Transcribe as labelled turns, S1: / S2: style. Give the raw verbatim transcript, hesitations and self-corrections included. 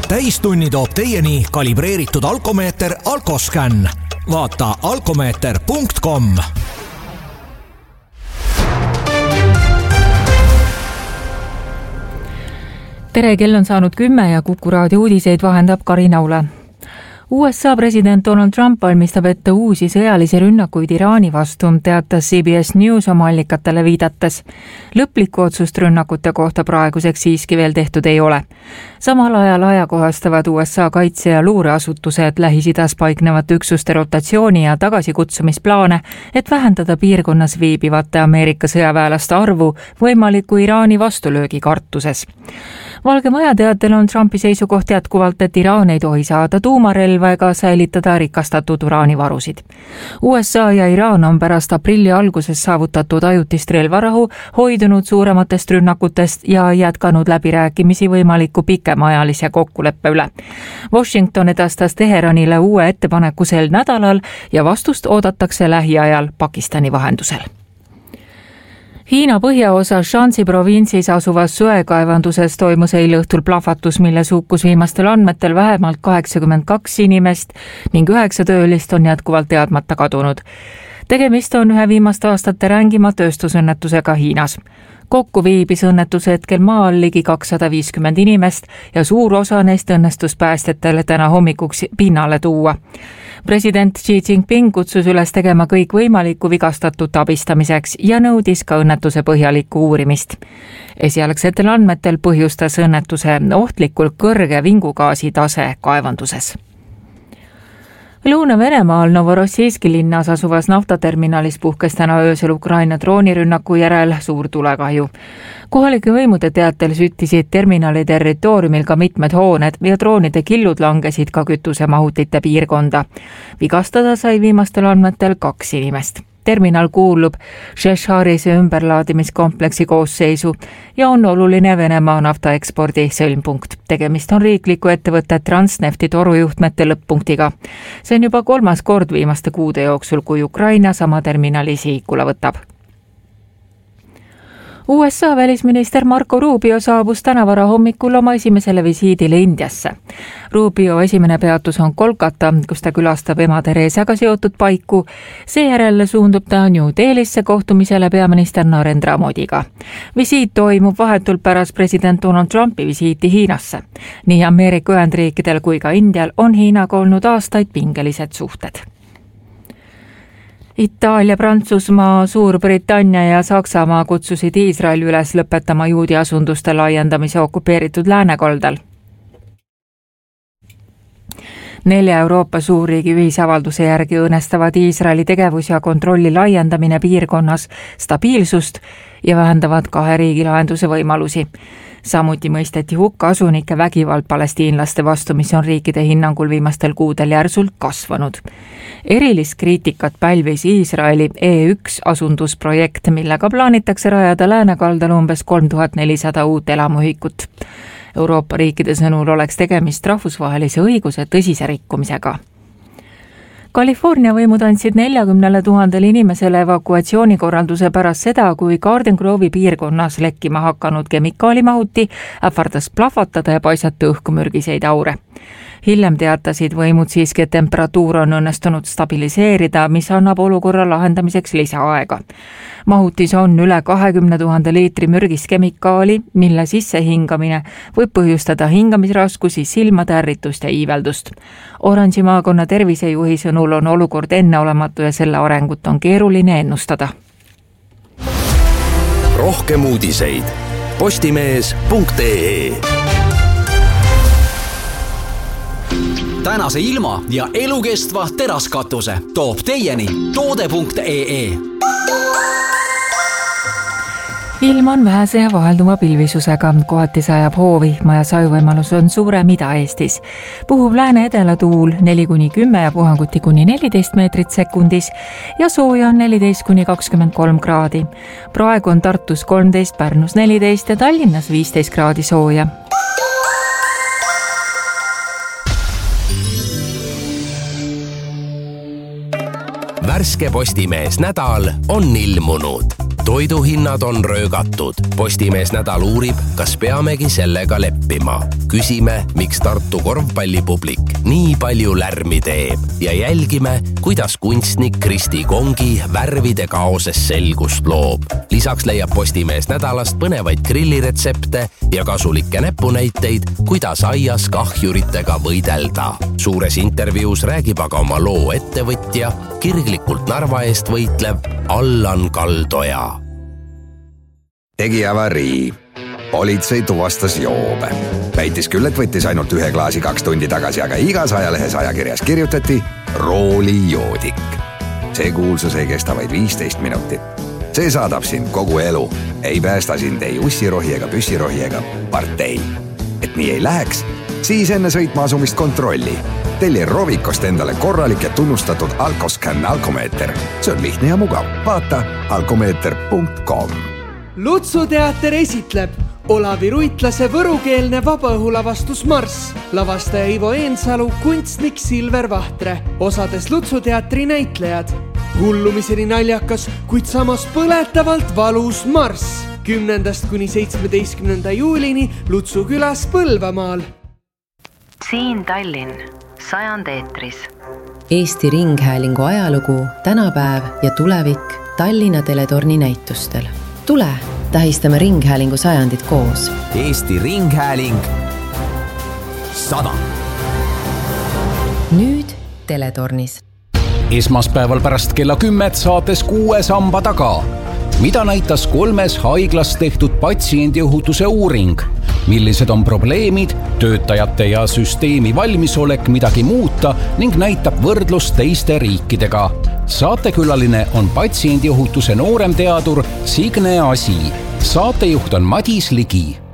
S1: täistunni toob teieni kalibreeritud alkomeeter Alkoscan. Vaata alkomeeter punkt com.
S2: Tere, kell on saanud kümme ja Kuku raadio uudiseid vahendab Karin Aula. U S A president Donald Trump valmistab ette uusi sõjalisi rünnakuid Iraani vastu, teatas C B S News oma allikatele viidates. Lõplikku otsust rünnakute kohta praeguseks siiski veel tehtud ei ole. Samal ajal ajakohastavad U S A kaitse- ja luureasutused Lähis-Idas paiknevate üksuste rotatsiooni ja tagasikutsumisplaane, et vähendada piirkonnas viibivate Ameerika sõjaväelaste arvu võimaliku Iraani vastulöögi kartuses. Valge Maja teatel on Trumpi seisukoht jätkuvalt, et Iraan ei tohi saada tuumarelva ega säilitada rikastatud uraanivarusid. U S A ja Iraan on pärast aprilli alguses saavutatud ajutist relvarahu hoidunud suurematest rünnakutest ja jätkanud läbirääkimisi võimaliku pikemaajalise kokkuleppe üle. Washington edastas Teheranile uue ettepaneku sel nädalal ja vastust oodatakse lähiajal Pakistani vahendusel. Hiina põhjaosa Shanxi provintsis asuvas söekaevanduses toimus eile õhtul plahvatus, milles hukkus viimastel andmetel vähemalt kaheksakümmend kaks inimest ning üheksa töölist on jätkuvalt teadmata kadunud. Tegemist on ühe viimaste aastate rängima tööstusõnnetusega Hiinas. Kokku viibis õnnetuse hetkel maal ligi kakssada viiskümmend inimest ja suur osa neist õnnestus päästjatele täna hommikuks pinnale tuua. President Xi Jinping kutsus üles tegema kõik võimalikku vigastatud abistamiseks ja nõudis ka õnnetuse põhjalikku uurimist. Esialgsetel andmetel põhjustas õnnetuse ohtlikult kõrge vingugaasi tase kaevanduses. Lõuna-Venemaal Novorossijski linnas asuvas naftaterminalis puhkes täna öösel Ukraina droonirünnaku järel suur tulekahju. Kohalike võimude teatel süttisid terminali territooriumil ka mitmed hooned ja droonide killud langesid ka kütusemahutite piirkonda. Vigastada sai viimastel andmetel kaks inimest. Terminal kuulub Šešharise ümberlaadimiskompleksi koosseisu ja on oluline Venemaa naftaekspordi sõlmpunkt. Tegemist on riikliku ettevõtte Transnefti torujuhtmete lõpp-punktiga. See on juba kolmas kord viimaste kuude jooksul, kui Ukraina sama terminali sihikule võtab. U S A välisminister Marco Rubio saabus tänavara hommikul oma esimesele visiidile Indiasse. Rubio esimene peatus on Kolkata, kus ta külastab ema Teresaga seotud paiku. Seejärel suundub ta New Delhisse kohtumisele peaminister Narendra Modiga. Visiit toimub vahetult pärast president Donald Trumpi visiiti Hiinasse. Nii Ameerika Ühendriikidel kui ka Indial on Hiinaga olnud aastaid pingelised suhted. Itaalia, Prantsusmaa, Suurbritannia ja Saksamaa kutsusid Iisraeli üles lõpetama juudi asunduste laiendamise okupeeritud läänekaldal. Nelja Euroopa suurriigi ühisavalduse järgi õõnestavad Iisraeli tegevus ja kontrolli laiendamine piirkonnas stabiilsust ja vähendavad kahe riigi lahenduse võimalusi. Samuti mõisteti hukka asunike vägivald palestiinlaste vastu, mis on riikide hinnangul viimastel kuudel järsult kasvanud. Erilist kriitikat pälvis Iisraeli E üks asundusprojekt, millega plaanitakse rajada läänekaldal umbes kolm tuhat nelisada uut elamuühikut. Euroopa riikide sõnul oleks tegemist rahvusvahelise õiguse tõsise rikkumisega. California võimud andsid neljakümnele tuhandele inimesele evakuatsioonikorralduse pärast seda, kui Garden Grove'i piirkonnas lekkima hakanud kemikaalimahuti ähvardas plahvatada ja paisata õhku mürgiseid aure. Hiljem teatasid võimud siiski, et temperatuur on õnnestunud stabiliseerida, mis annab olukorra lahendamiseks lisaaega. Mahutis on üle kahekümne tuhande liitri mürgist kemikaali, mille sissehingamine võib põhjustada hingamisraskusi, silmade ärritust ja iiveldust. Oranži maakonna tervisejuhi sõnul on olukord enneolematu ja selle arengut on keeruline ennustada.
S1: Rohkem uudiseid postimees punkt ee.
S3: Tänase ilma ja elukestva teraskatuse toob teieni toode punkt ee.
S2: Ilm on vähese ja vahelduma pilvisusega, kohati sajab hoovi, maja sajuvõimalus on suurem Ida-Eestis. Puhub lääne-edela tuul neli kuni kümme ja puhanguti kuni neliteist meetrit sekundis ja sooja on neliteist kuni kakskümmend kolm kraadi. Praegu on Tartus kolmteist, Pärnus neliteist ja Tallinnas viisteist kraadi sooja.
S1: Värske Postimees nädal on ilmunud.
S4: toiduhinnad on röögatud. Postimees Nädal uurib, kas peamegi sellega leppima. Küsime, miks Tartu korvpallipublik nii palju lärmi teeb ja jälgime, kuidas kunstnik Kristi Kongi värvide kaoses selgust loob. Lisaks leiab Postimees Nädalast põnevaid grilliretsepte ja kasulikke näpunäiteid, kuidas aias kahjuritega võidelda. Suures intervjuus räägib aga oma loo ettevõtja, kirglikult Narva eest võitlev Allan Kaldoja.
S5: Tegi avarii. Politsei tuvastas joobe. Väitis küll, et võttis ainult ühe klaasi kaks tundi tagasi, aga igas ajalehes ajakirjas kirjutati roolijoodik. See kuulsus ei kesta vaid viisteist minutit. See saadab sind kogu elu. Ei päästa sind ei ussirohi ega püssirohi ega partei. Et nii ei läheks, siis enne sõitma asumist kontrolli. Telli Rovikost endale korralik ja tunnustatud Alkoscan alkomeeter. See on lihtne ja mugav. Vaata alkomeeter punkt com.
S6: Lutsuteater esitleb Olavi Ruitlase võrukeelne vabaõhulavastus Marss. Lavastaja Ivo Eensalu, kunstnik Silver Vahtre. Osades Lutsuteatri näitlejad. Hullumiseni naljakas, kuid samas põletavalt valus Marss. Kümnendast kuni seitsmeteistkümnenda juulini Lutsu külas Põlvamaal.
S7: Siin Tallinn, sajand eetris.
S8: Eesti Ringhäälingu ajalugu, tänapäev ja tulevik Tallinna teletorni näitustel. Tule, tähistame Ringhäälingu sajandit koos.
S3: Eesti Ringhääling sada.
S8: Nüüd teletornis.
S9: Esmaspäeval pärast kella kümmet saates kuue samba taga. Mida näitas kolmes haiglas tehtud patsiendiohutuse uuring? Millised on probleemid, töötajate ja süsteemi valmisolek midagi muuta ning näitab võrdlust teiste riikidega? Saatekülaline on patsiendiohutuse noorem teadur Signe Asi. Saatejuht on Madis Ligi.